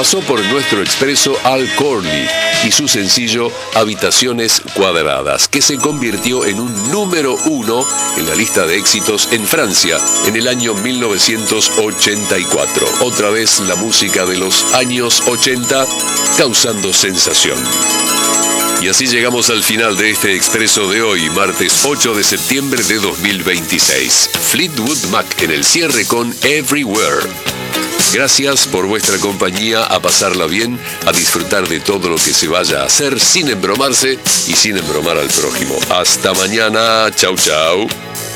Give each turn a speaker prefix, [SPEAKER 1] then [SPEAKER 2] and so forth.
[SPEAKER 1] pasó por nuestro expreso Al Corley y su sencillo Habitaciones Cuadradas, que se convirtió en un número 1 en la lista de éxitos en Francia en el año 1984. Otra vez la música de los años 80 causando sensación. Y así llegamos al final de este expreso de hoy, martes 8 de septiembre de 2026. Fleetwood Mac en el cierre con Everywhere. Gracias por vuestra compañía, a pasarla bien, a disfrutar de todo lo que se vaya a hacer sin embromarse y sin embromar al prójimo. Hasta mañana, chau chau.